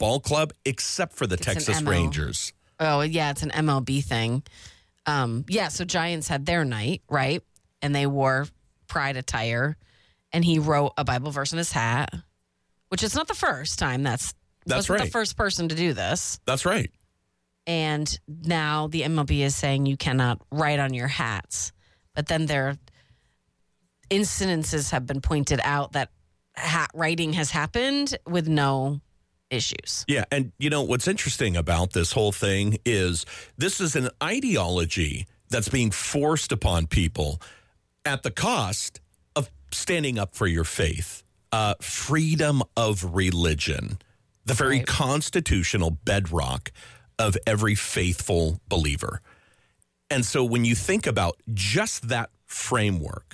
ball club except for the Texas Rangers. Oh, yeah, it's an MLB thing. So Giants had their night, right? And they wore pride attire, and he wrote a Bible verse in his hat, which is not the first time. That's wasn't right. the first person to do this. That's right. And now the MLB is saying you cannot write on your hats. But then there incidences have been pointed out that hat writing has happened with no issues. Yeah, and what's interesting about this whole thing is this is an ideology that's being forced upon people at the cost of standing up for your faith, freedom of religion, the very constitutional bedrock of every faithful believer. And so when you think about just that framework,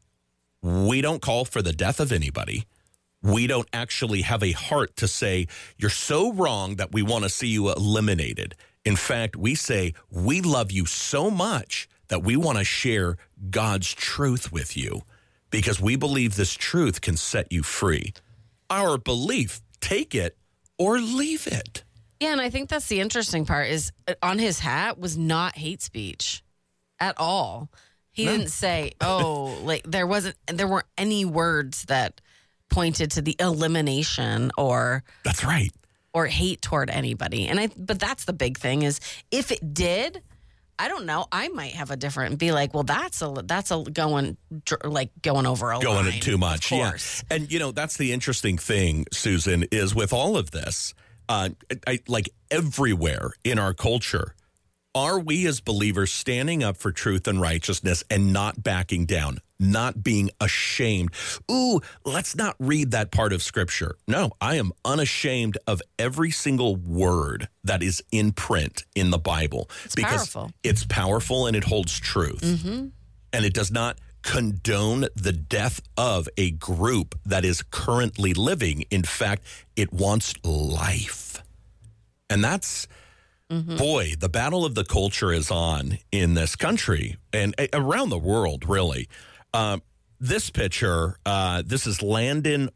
we don't call for the death of anybody. We don't actually have a heart to say, you're so wrong that we want to see you eliminated. In fact, we say, we love you so much that we want to share God's truth with you because we believe this truth can set you free. Our belief, take it or leave it. Yeah, and I think that's the interesting part is on his hat was not hate speech at all. He didn't say, there weren't any words that pointed to the elimination or that's right. Or hate toward anybody. But that's the big thing is if it did, I don't know, I might have a different and be like, well, that's a going over a line. Going too much. Of yeah. course. And that's the interesting thing, Susan, is with all of this, like everywhere in our culture, are we as believers standing up for truth and righteousness and not backing down, not being ashamed? Ooh, let's not read that part of Scripture. No, I am unashamed of every single word that is in print in the Bible. It's because powerful. It's powerful and it holds truth. Mm-hmm. And it does not condone the death of a group that is currently living. In fact, it wants life. And that's... Mm-hmm. Boy, the battle of the culture is on in this country and around the world, really. This pitcher, this is Landon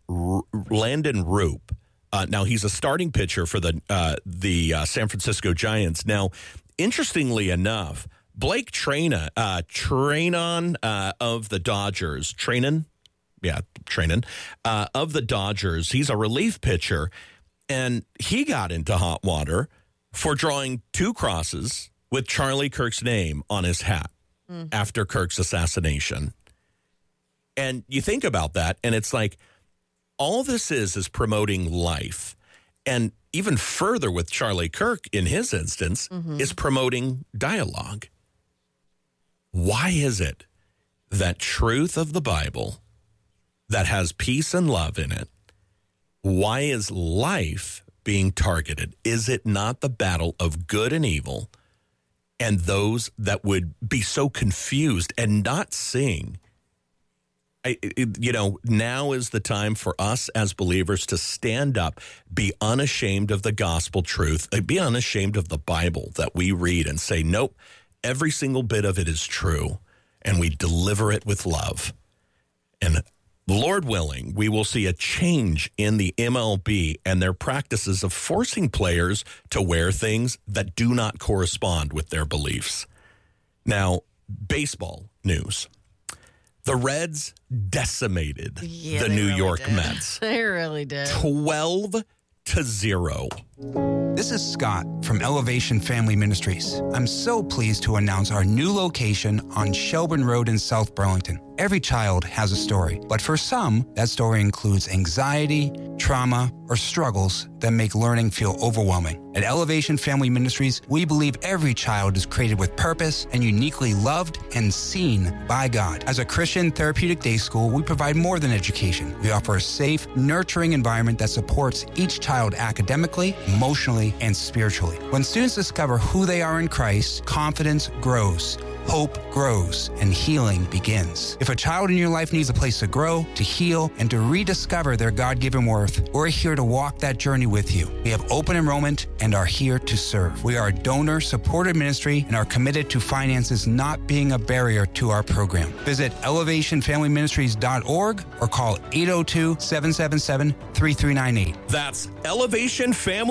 Roop. Now, he's a starting pitcher for the San Francisco Giants. Now, interestingly enough, Blake Treinen of the Dodgers, Treinen of the Dodgers, he's a relief pitcher, and he got into hot water for drawing 2 crosses with Charlie Kirk's name on his hat after Kirk's assassination. And you think about that, and it's like, all this is promoting life. And even further with Charlie Kirk, in his instance, is promoting dialogue. Why is it that truth of the Bible that has peace and love in it, why is life being targeted? Is it not the battle of good and evil and those that would be so confused and not seeing? Now is the time for us as believers to stand up, be unashamed of the gospel truth, be unashamed of the Bible that we read and say, nope, every single bit of it is true, and we deliver it with love. And Lord willing, we will see a change in the MLB and their practices of forcing players to wear things that do not correspond with their beliefs. Now, baseball news. The Reds decimated the New York Mets. They really did. 12-0. This is Scott from Elevation Family Ministries. I'm so pleased to announce our new location on Shelburne Road in South Burlington. Every child has a story, but for some, that story includes anxiety, trauma, or struggles that make learning feel overwhelming. At Elevation Family Ministries, we believe every child is created with purpose and uniquely loved and seen by God. As a Christian therapeutic day school, we provide more than education. We offer a safe, nurturing environment that supports each child academically, emotionally, and spiritually. When students discover who they are in Christ, confidence grows, hope grows, and healing begins. If a child in your life needs a place to grow, to heal, and to rediscover their God-given worth, we're here to walk that journey with you. We have open enrollment and are here to serve. We are a donor-supported ministry and are committed to finances not being a barrier to our program. Visit elevationfamilyministries.org or call 802-777-3398. That's Elevation Family